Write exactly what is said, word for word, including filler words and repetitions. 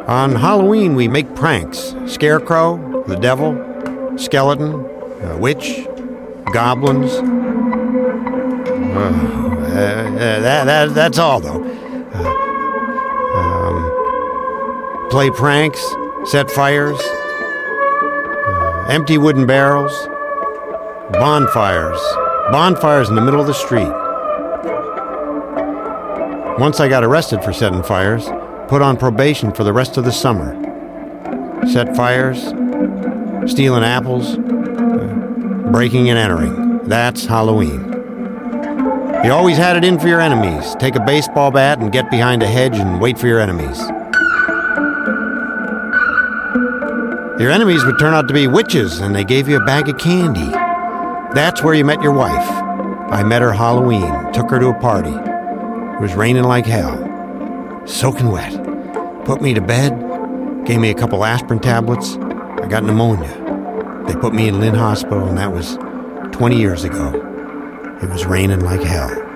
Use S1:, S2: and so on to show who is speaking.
S1: On Halloween, we make pranks. Scarecrow, the devil, skeleton, a witch, goblins. Uh, uh, that, that, that's all, though. Uh, um, play pranks, set fires, uh, empty wooden barrels, bonfires. Bonfires in the middle of the street. Once I got arrested for setting fires, put on probation for the rest of the summer. Set fires, stealing apples, uh, breaking and entering. That's Halloween. You always had it in for your enemies. Take a baseball bat and get behind a hedge and wait for your enemies. Your enemies would turn out to be witches, and they gave you a bag of candy. That's where you met your wife. I met her Halloween, took her to a party. It was raining like hell, soaking wet. Put me to bed, gave me a couple aspirin tablets. I got pneumonia. They put me in Lynn Hospital, and that was twenty years ago. It was raining like hell.